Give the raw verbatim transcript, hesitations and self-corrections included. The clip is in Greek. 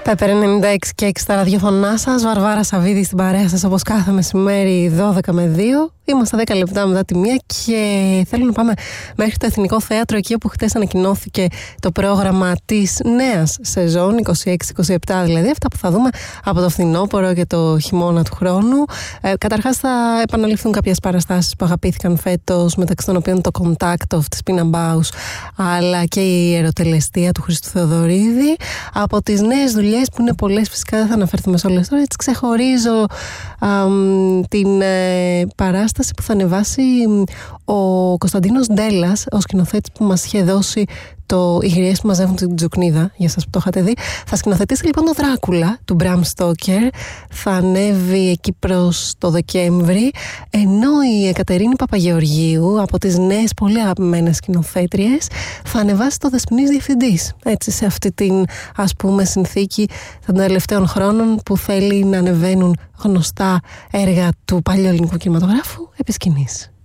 Πέπερ ενενήντα έξι και έξι στα ραδιοφωνά σας, Βαρβάρα Σαββίδη στην παρέα σας όπως κάθε μεσημέρι δώδεκα με δύο. Είμαστε δέκα λεπτά μετά τη μία και θέλω να πάμε μέχρι το Εθνικό Θέατρο, εκεί όπου χτες ανακοινώθηκε το πρόγραμμα της νέας σεζόν, είκοσι έξι είκοσι επτά δηλαδή, αυτά που θα δούμε από το φθινόπωρο και το χειμώνα του χρόνου. Ε, καταρχάς θα επαναληφθούν κάποιες παραστάσεις που αγαπήθηκαν φέτος, μεταξύ των οποίων το Contact of της Πίνα Μπάους, αλλά και η Ερωτελεστία του Χριστού Θεοδωρίδη. Από τις νέες δουλειές που είναι πολλές, φυσικά δεν θα αναφερθούμε σε όλες τώρα, έτσι ξεχωρίζω αμ, την ε, παράσταση που θα ανεβάσει ο Κωνσταντίνος Ντέλλας, ο σκηνοθέτης που μας είχε δώσει το «Οι γριές που μαζεύουν την Τζουκνίδα», για σας που το είχατε δει. Θα σκηνοθετήσει λοιπόν το Δράκουλα του Μπραμ Στόκερ. Θα ανέβει εκεί προς το Δεκέμβρη, ενώ η Εκατερίνη Παπαγεωργίου, από τις νέες πολύ αγαπημένες σκηνοθέτριες, θα ανεβάσει το Δεσποινής Διευθυντής. Έτσι, σε αυτή την, ας πούμε, συνθήκη των τελευταίων χρόνων που θέλει να ανεβαίνουν γνωστά έργα του παλαιοελληνικού κινηματογράφου επί σκηνής.